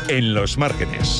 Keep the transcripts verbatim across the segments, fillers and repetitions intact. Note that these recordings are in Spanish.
En los márgenes.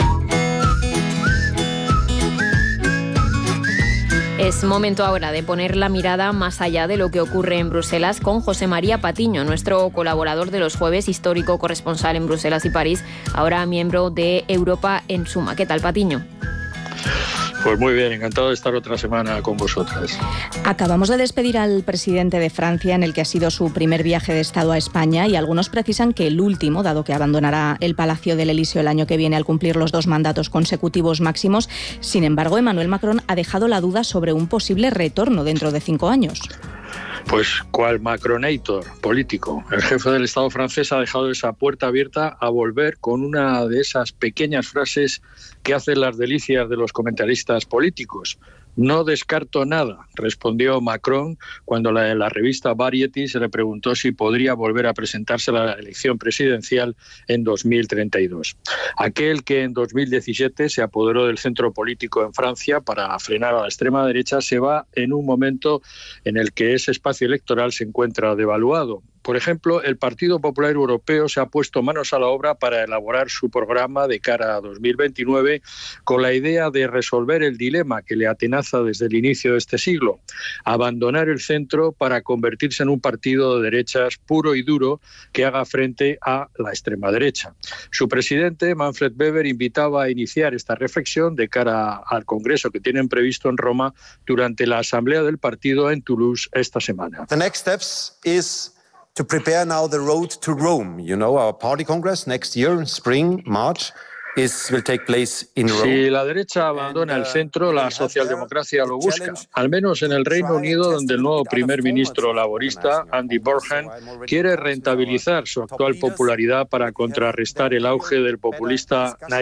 Es momento ahora de poner la mirada más allá de lo que ocurre en Bruselas con José María Patiño, nuestro colaborador de los jueves, histórico corresponsal en Bruselas y París, ahora miembro de Europa en Suma. ¿Qué tal, Patiño? Pues muy bien, encantado de estar otra semana con vosotras. Acabamos de despedir al presidente de Francia en el que ha sido su primer viaje de Estado a España y algunos precisan que el último, dado que abandonará el Palacio del Elíseo el año que viene al cumplir los dos mandatos consecutivos máximos. Sin embargo, Emmanuel Macron ha dejado la duda sobre un posible retorno dentro de cinco años. Pues cual Macronator político. El jefe del Estado francés ha dejado esa puerta abierta a volver con una de esas pequeñas frases que hacen las delicias de los comentaristas políticos. No descarto nada, respondió Macron cuando la, la revista Variety se le preguntó si podría volver a presentarse a la elección presidencial en dos mil treinta y dos. Aquel que en dos mil diecisiete se apoderó del centro político en Francia para frenar a la extrema derecha se va en un momento en el que ese espacio electoral se encuentra devaluado. Por ejemplo, el Partido Popular Europeo se ha puesto manos a la obra para elaborar su programa de cara a dos mil veintinueve con la idea de resolver el dilema que le atenaza desde el inicio de este siglo, abandonar el centro para convertirse en un partido de derechas puro y duro que haga frente a la extrema derecha. Su presidente, Manfred Weber, invitaba a iniciar esta reflexión de cara al congreso que tienen previsto en Roma durante la asamblea del partido en Toulouse esta semana. The next steps is to prepare now the road to Rome. You know, our party congress next year, spring, March, is will take place in Rome. Si la derecha abandona el centro, la socialdemocracia lo busca. Al menos en el Reino Unido, donde el nuevo primer ministro laborista, Andy Burnham, quiere rentabilizar su actual popularidad para contrarrestar el auge del populista